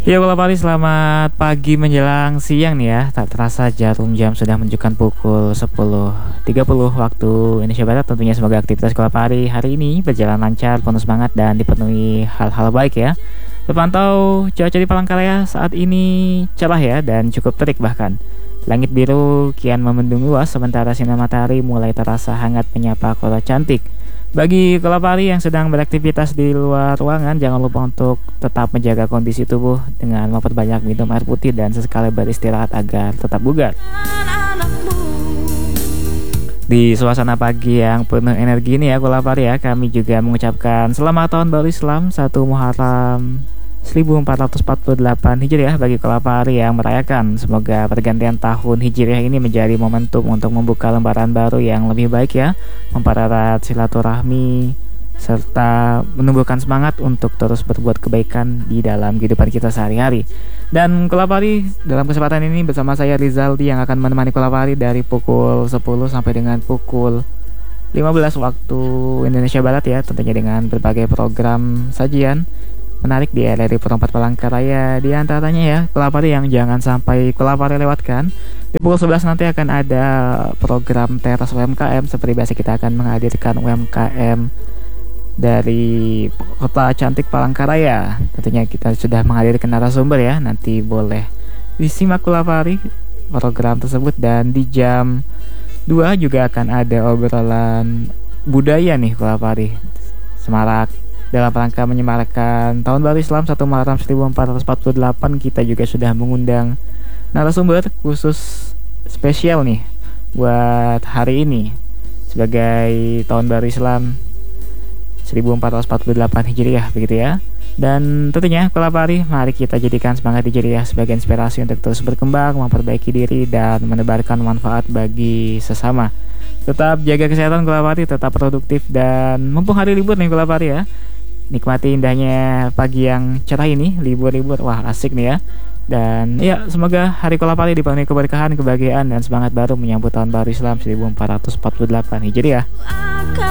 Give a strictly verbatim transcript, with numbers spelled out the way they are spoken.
Ya Bola Pali, selamat pagi menjelang siang nih ya. Tak terasa jarum jam sudah menunjukkan pukul sepuluh tiga puluh waktu Indonesia Barat. Tentunya semoga aktivitas Bola Pali hari ini berjalan lancar, penuh semangat dan dipenuhi hal-hal baik ya. Terpantau cuaca di Palangkaraya saat ini cerah ya dan cukup terik bahkan. Langit biru kian memendung luas sementara sinar matahari mulai terasa hangat menyapa kota cantik. Bagi Kelapari yang sedang beraktivitas di luar ruangan, jangan lupa untuk tetap menjaga kondisi tubuh dengan memperbanyak minum air putih dan sesekali beristirahat agar tetap bugar. Di suasana pagi yang penuh energi ini ya Kelapari ya, kami juga mengucapkan selamat tahun baru Islam satu Muharram seribu empat ratus empat puluh delapan Hijriah bagi Kelapari yang merayakan. Semoga pergantian tahun Hijriah ini menjadi momentum untuk membuka lembaran baru yang lebih baik ya, mempererat silaturahmi serta menumbuhkan semangat untuk terus berbuat kebaikan di dalam kehidupan kita sehari-hari. Dan Kelapari dalam kesempatan ini bersama saya Rizaldi yang akan menemani Kelapari dari pukul sepuluh sampai dengan pukul lima belas waktu Indonesia Barat ya, tentunya dengan berbagai program sajian menarik di R R I Perempat Palangkaraya. Di antaranya ya Kelapari yang jangan sampai Kelapari lewatkan. Di pukul sebelas nanti akan ada program Teras U M K M. Seperti biasa kita akan menghadirkan U M K M dari kota cantik Palangkaraya. Tentunya kita sudah menghadirkan narasumber ya. Nanti boleh disimak Kelapari program tersebut. Dan di jam dua juga akan ada obrolan budaya nih Kelapari Semarak. Dalam rangka menyemarakan Tahun Baru Islam satu Muharram seribu empat ratus empat puluh delapan, kita juga sudah mengundang narasumber khusus spesial nih buat hari ini sebagai Tahun Baru Islam seribu empat ratus empat puluh delapan Hijriah begitu ya. Dan tentunya Kelapari, mari kita jadikan semangat Hijriah sebagai inspirasi untuk terus berkembang, memperbaiki diri dan menebarkan manfaat bagi sesama. Tetap jaga kesehatan Kelapari, tetap produktif dan mumpung hari libur nih Kelapari ya, nikmati indahnya pagi yang cerah ini, libur-libur, wah asik nih ya. Dan ya semoga hari Kelapari dipenuhi keberkahan, kebahagiaan dan semangat baru menyambut Tahun Baru Islam seribu empat ratus empat puluh delapan Hijriah.